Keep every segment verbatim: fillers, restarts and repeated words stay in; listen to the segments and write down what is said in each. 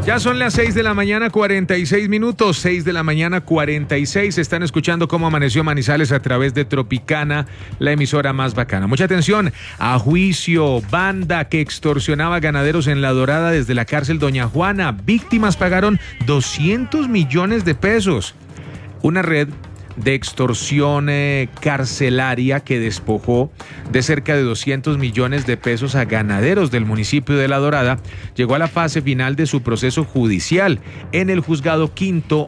Ya son las seis de la mañana, cuarenta y seis minutos, seis de la mañana, cuarenta y seis. Están escuchando cómo amaneció Manizales a través de Tropicana, la emisora más bacana. Mucha atención, a juicio, banda que extorsionaba ganaderos en La Dorada desde la cárcel Doña Juana. Víctimas pagaron doscientos millones de pesos. Una red de extorsión eh, carcelaria que despojó de cerca de doscientos millones de pesos a ganaderos del municipio de La Dorada llegó a la fase final de su proceso judicial en el juzgado quinto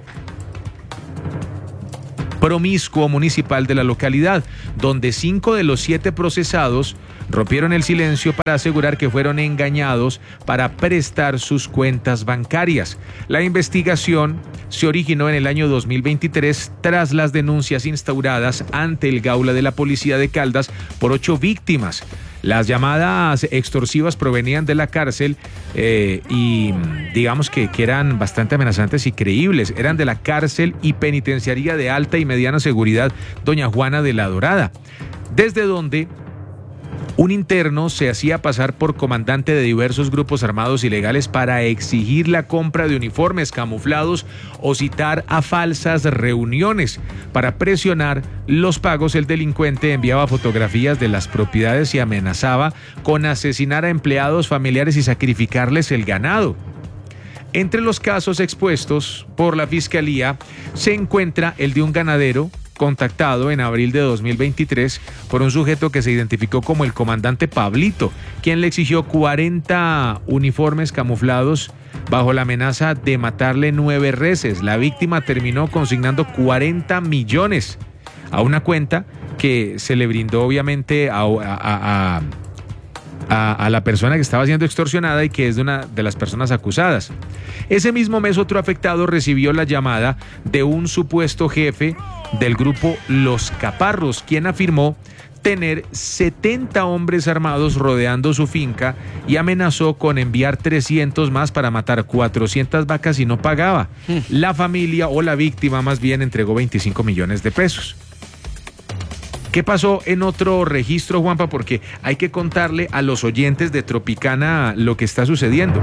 promiscuo municipal de la localidad, donde cinco de los siete procesados rompieron el silencio para asegurar que fueron engañados para prestar sus cuentas bancarias. La investigación se originó en el año dos mil veintitrés tras las denuncias instauradas ante el Gaula de la Policía de Caldas por ocho víctimas. Las llamadas extorsivas provenían de la cárcel eh, y digamos que, que eran bastante amenazantes y creíbles. Eran de la cárcel y penitenciaría de alta y mediana seguridad Doña Juana de La Dorada, desde donde un interno se hacía pasar por comandante de diversos grupos armados ilegales para exigir la compra de uniformes camuflados o citar a falsas reuniones. Para presionar los pagos, el delincuente enviaba fotografías de las propiedades y amenazaba con asesinar a empleados, familiares y sacrificarles el ganado. Entre los casos expuestos por la Fiscalía se encuentra el de un ganadero contactado en abril de dos mil veintitrés por un sujeto que se identificó como el comandante Pablito, quien le exigió cuarenta uniformes camuflados bajo la amenaza de matarle nueve reses. La víctima terminó consignando cuarenta millones a una cuenta que se le brindó obviamente a, a, a, a, a la persona que estaba siendo extorsionada y que es de una de las personas acusadas. Ese mismo mes otro afectado recibió la llamada de un supuesto jefe del grupo Los Caparros, quien afirmó tener setenta hombres armados rodeando su finca y amenazó con enviar trescientos más para matar cuatrocientas vacas si no pagaba. La familia o la víctima más bien entregó veinticinco millones de pesos. ¿Qué pasó en otro registro, Juanpa? Porque hay que contarle a los oyentes de Tropicana lo que está sucediendo.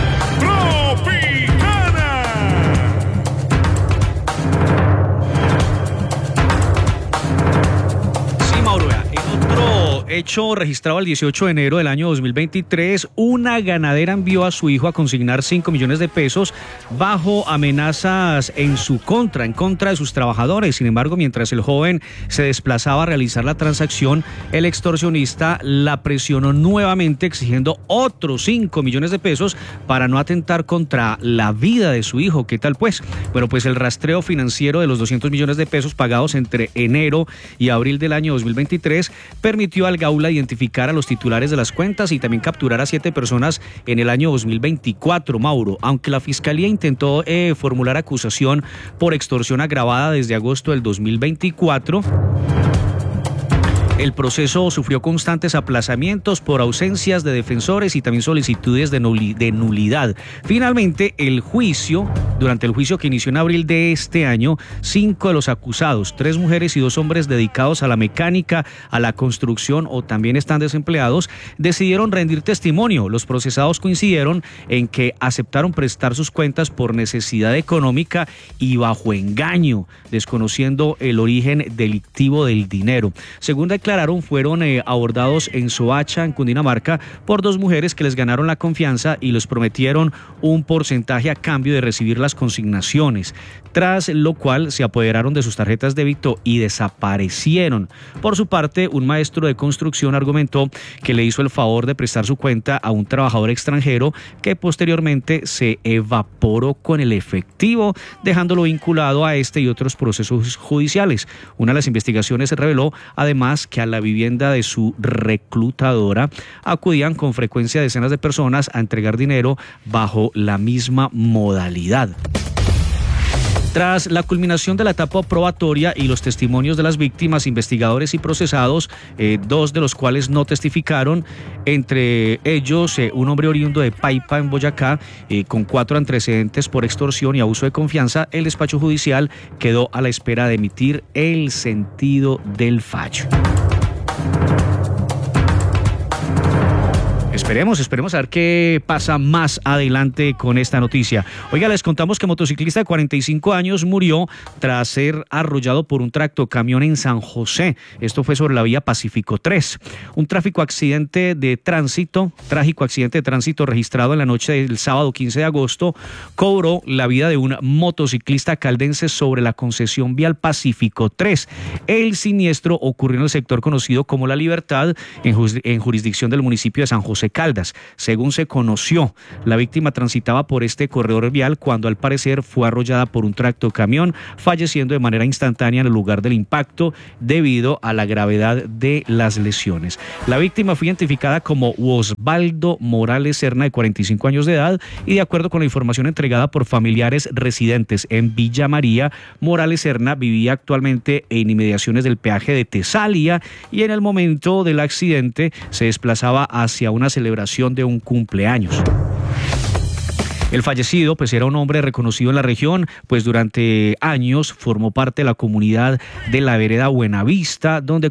Hecho registrado el dieciocho de enero del año dos mil veintitrés, una ganadera envió a su hijo a consignar cinco millones de pesos bajo amenazas en su contra, en contra de sus trabajadores. Sin embargo, mientras el joven se desplazaba a realizar la transacción, el extorsionista la presionó nuevamente exigiendo otros cinco millones de pesos para no atentar contra la vida de su hijo. ¿Qué tal pues? Bueno, pues el rastreo financiero de los doscientos millones de pesos pagados entre enero y abril del año dos mil veintitrés permitió al Gaula identificar a los titulares de las cuentas y también capturar a siete personas en el año dos mil veinticuatro, Mauro. Aunque la Fiscalía intentó eh, formular acusación por extorsión agravada desde agosto del dos mil veinticuatro, el proceso sufrió constantes aplazamientos por ausencias de defensores y también solicitudes de nulidad. Finalmente, el juicio, durante el juicio que inició en abril de este año, cinco de los acusados, tres mujeres y dos hombres dedicados a la mecánica, a la construcción o también están desempleados, decidieron rendir testimonio. Los procesados coincidieron en que aceptaron prestar sus cuentas por necesidad económica y bajo engaño, desconociendo el origen delictivo del dinero. Según declararon, fueron eh, abordados en Soacha, en Cundinamarca, por dos mujeres que les ganaron la confianza y les prometieron un porcentaje a cambio de recibir las consignaciones, tras lo cual se apoderaron de sus tarjetas de débito y desaparecieron. Por su parte, un maestro de construcción argumentó que le hizo el favor de prestar su cuenta a un trabajador extranjero que posteriormente se evaporó con el efectivo, dejándolo vinculado a este y otros procesos judiciales. Una de las investigaciones reveló además que a la vivienda de su reclutadora acudían con frecuencia decenas de personas a entregar dinero bajo la misma modalidad. Tras la culminación de la etapa probatoria y los testimonios de las víctimas, investigadores y procesados, eh, dos de los cuales no testificaron, entre ellos eh, un hombre oriundo de Paipa en Boyacá, eh, con cuatro antecedentes por extorsión y abuso de confianza, el despacho judicial quedó a la espera de emitir el sentido del fallo. Esperemos, esperemos a ver qué pasa más adelante con esta noticia. Oiga, les contamos que motociclista de cuarenta y cinco años murió tras ser arrollado por un tractocamión en San José. Esto fue sobre la vía Pacífico tres. Un trágico accidente de tránsito, trágico accidente de tránsito registrado en la noche del sábado quince de agosto cobró la vida de un motociclista caldense sobre la concesión vial Pacífico tres. El siniestro ocurrió en el sector conocido como La Libertad, en, jus- en jurisdicción del municipio de San José Caldas. Según se conoció, la víctima transitaba por este corredor vial cuando al parecer fue arrollada por un tractocamión, falleciendo de manera instantánea en el lugar del impacto debido a la gravedad de las lesiones. La víctima fue identificada como Osvaldo Morales Serna, de cuarenta y cinco años de edad, y de acuerdo con la información entregada por familiares residentes en Villa María, Morales Serna vivía actualmente en inmediaciones del peaje de Tesalia y en el momento del accidente se desplazaba hacia una celebración de un cumpleaños. El fallecido pues era un hombre reconocido en la región, pues durante años formó parte de la comunidad de la vereda Buenavista, donde